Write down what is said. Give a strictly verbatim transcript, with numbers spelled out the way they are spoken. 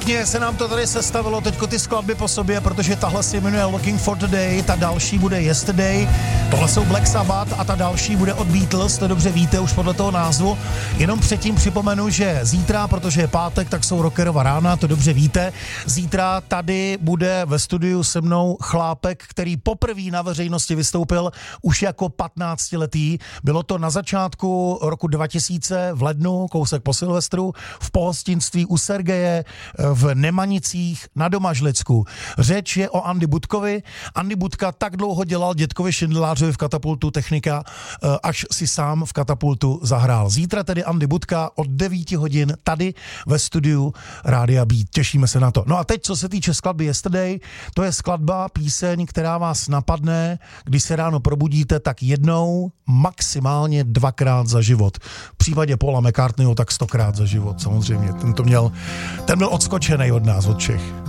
Pěkně se nám to tady sestavilo teďko ty skladby po sobě, protože tahle se jmenuje Looking for Today, ta další bude Yesterday, tohle jsou Black Sabbath a ta další bude od Beatles, to dobře víte už podle toho názvu. Jenom předtím připomenu, že zítra, protože je pátek, tak jsou Rockerova rána, to dobře víte. Zítra tady bude ve studiu se mnou chlápek, který poprvé na veřejnosti vystoupil už jako patnáctiletý. Bylo to na začátku roku dva tisíce v lednu, kousek po Silvestru, v pohostinství u Sergeje v Nemanicích na Domažlicku. Řeč je o Andy Budkovi. Andy Budka tak dlouho dělal dětkovi Šindelářovi v Katapultu Technika, až si sám v Katapultu zahrál. Zítra tedy Andy Budka od devět hodin tady ve studiu Rádia Beat. Těšíme se na to. No a teď, co se týče skladby Yesterday, to je skladba, píseň, která vás napadne, když se ráno probudíte, tak jednou, maximálně dvakrát za život. V případě Paula McCartneyho tak stokrát za život, samozřejmě. Ten to měl, ten byl odskočený od nás, od Čech.